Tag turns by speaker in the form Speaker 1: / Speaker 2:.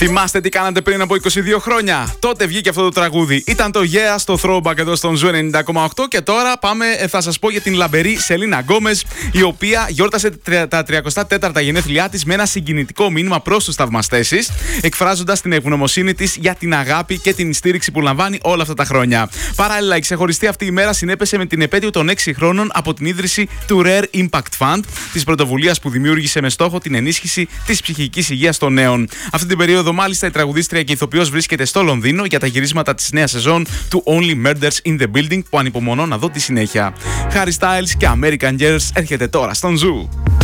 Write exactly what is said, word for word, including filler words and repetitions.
Speaker 1: Θυμάστε τι κάνατε πριν από είκοσι δύο χρόνια? Τότε βγήκε αυτό το τραγούδι. Ήταν το Yeah στο Throwback εδώ στον Ζου ενενήντα κόμμα οκτώ. Και τώρα πάμε, θα σας πω για την λαμπερή Σελίνα Γκόμες, η οποία γιόρτασε τα τριακοστά τέταρτα γενέθλιά της με ένα συγκινητικό μήνυμα προς τους θαυμαστές της, εκφράζοντας την ευγνωμοσύνη της για την αγάπη και την στήριξη που λαμβάνει όλα αυτά τα χρόνια. Παράλληλα, η ξεχωριστή αυτή ημέρα συνέπεσε με την επέτειο των έξι χρόνων από την ίδρυση του Rare Impact Fund, της πρωτοβουλίας που δημιούργησε με στόχο την ενίσχυση της ψυχικής υγείας των νέων. Αυτή την περίοδο, μάλιστα, η τραγουδίστρια και ηθοποιός βρίσκεται στο Λονδίνο για τα γυρίσματα της νέας σεζόν του Only Murders in the Building, που ανυπομονώ να δω τη συνέχεια. Harry Styles και American Girls έρχεται τώρα στον Ζου.